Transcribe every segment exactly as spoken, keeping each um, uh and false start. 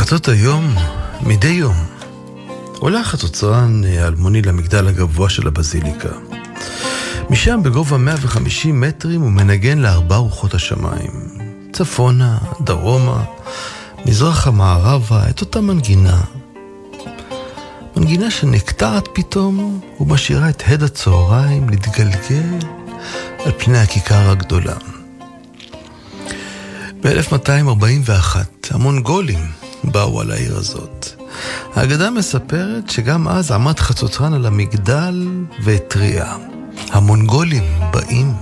בחצות היום, מדי יום, עולה חצוצרן אלמוני למגדל הגבוה של הבזיליקה. משם בגובה מאה וחמישים מטרים הוא מנגן לארבע רוחות השמיים. צפונה, דרומה, מזרחה, מערבה, את אותה מנגינה. מנגינה שנקטעת פתאום ומשאירה את הד הצהריים להתגלגל על פני הכיכר הגדולה. ב-אלף מאתיים ארבעים ואחת המונגולים באו על העיר הזאת. האגדה מספרת שגם אז עמד חצוצרן על המגדל והטריע. המונגולים באים.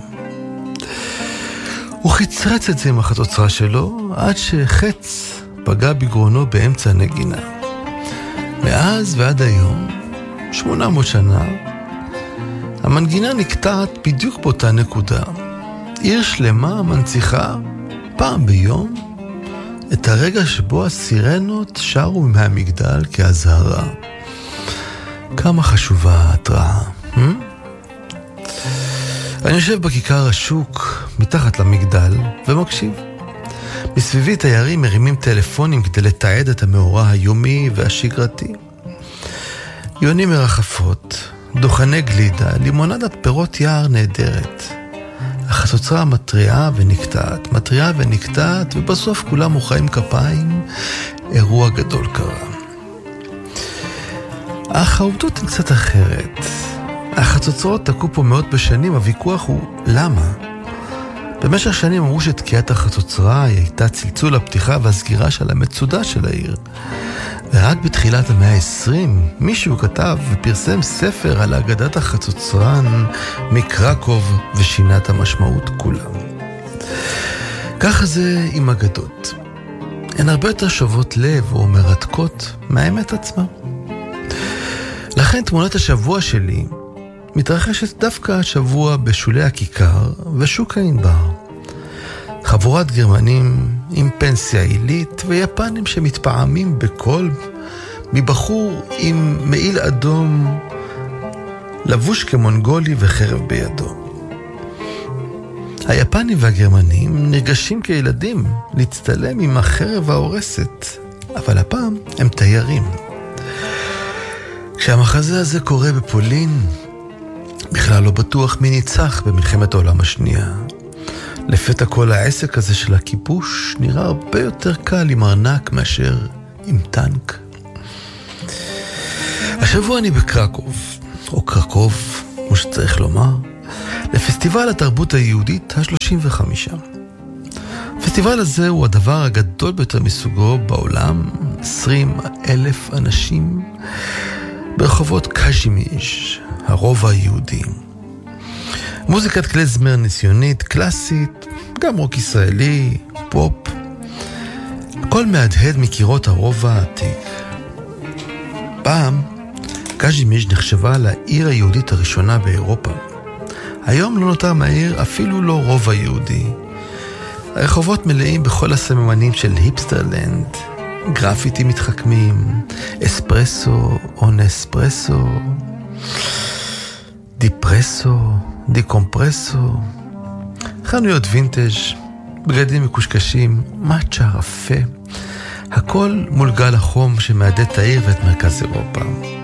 הוא חיצרץ את זה עם החצוצרה שלו עד שחץ פגע בגרונו באמצע הנגינה. מאז ועד היום, שמונה מאות שנה, המנגינה נקטעת בדיוק באותה נקודה. עיר שלמה מנציחה פעם ביום את הרגע שבו הסירנות שרו מהמגדל כהזהרה. כמה חשובה ההתראה. Hmm? אני יושב בכיכר השוק מתחת למגדל ומקשיב. מסביבי תיירים מרימים טלפונים כדי לתעד את המאורע היומי והשגרתי. יונים מרחפות, דוכני גלידה, לימונדת פירות יער נהדרת. החצוצרה מטריעה ונקטעת, מטריעה ונקטעת, ובסוף כולם מוחאים כפיים, אירוע גדול קרה. אך העובדות הן קצת אחרת. החצוצרות תקעו פה מאות בשנים, הוויכוח הוא למה? במשך שנים אמרו שתקיעת החצוצרה הייתה צלצול הפתיחה והסגירה של המצודה של העיר. ורק בתחילת המאה ה-עשרים מישהו כתב ופרסם ספר על אגדת החצוצרן מקרקוב ושינה את המשמעות כולם. ככה זה עם אגדות. הן הרבה יותר שוות לב או מרתקות מהאמת עצמה. לכן תמונת השבוע שלי מתרחשת דווקא השבוע בשולי הכיכר ושוק הענבר. חבורת גרמנים עם פנסיה עילית ויפנים שמתפעמים בקול מבחור עם מעיל אדום לבוש כמונגולי וחרב בידו. היפנים והגרמנים נרגשים כילדים להצטלם עם החרב ההורסת, אבל הפעם הם תיירים. כשהמחזה הזה קורה בפולין, בכלל לא בטוח מי ניצח במלחמת העולם השנייה. לפתע כל העסק הזה של הכיבוש נראה הרבה יותר קל עם ארנק מאשר עם טנק. השבוע אני בקרקוב, או קרקוב, כמו שצריך לומר, לפסטיבל התרבות היהודית ה-שלושים וחמש. הפסטיבל הזה הוא הדבר הגדול ביותר מסוגו בעולם, עשרים אלף אנשים ברחובות קז'ימיז', הרובע היהודי. מוזיקת כלי ניסיונית, קלאסית, גם רוק ישראלי, פופ. הכל מהדהד מקירות הרובע העתיק. פעם, קז'ימיז' נחשבה לעיר היהודית הראשונה באירופה. היום לא נותר מהעיר אפילו לא רובע יהודי. הרחובות מלאים בכל הסממנים של היפסטרלנד, גרפיטי מתחכמים, אספרסו או נספרסו, דיפרסו, דיקומפרסו, חנויות וינטג', בגדים מקושקשים, מאצ'ה רפה, הכל מול גל החום שמעדד את העיר ואת מרכז אירופה.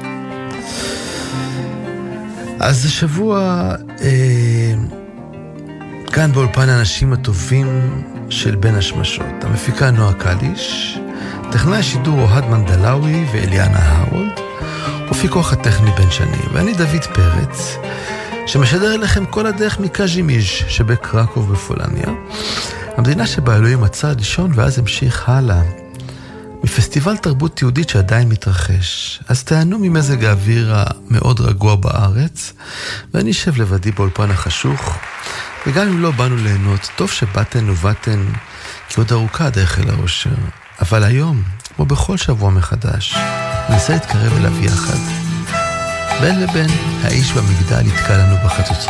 אז השבוע אה, כאן באולפן האנשים הטובים של בין השמשות, המפיקה נועה קליש, טכנאי השידור אוהד מנדלאוי ואליאנה הרולד, ופיקוח הטכני בן שני, ואני דוד פרץ, שמשדר אליכם כל הדרך מקז'ימיז' שבקרקוב בפולניה, המדינה שבה אלוהים מצא לישון ואז המשיך הלאה, מפסטיבל תרבות יהודית שעדיין מתרחש. אז תענו ממזג האוויר המאוד רגוע בארץ, ואני אשב לבדי באולפן החשוך, וגם אם לא באנו ליהנות, טוב שבאתן ובאתן, כי עוד ארוכה הדרך אל האושר. אבל היום, כמו בכל שבוע מחדש, ננסה להתקרב אליו יחד. בין לבין, האיש במגדל יתקע לנו בחצוצרה.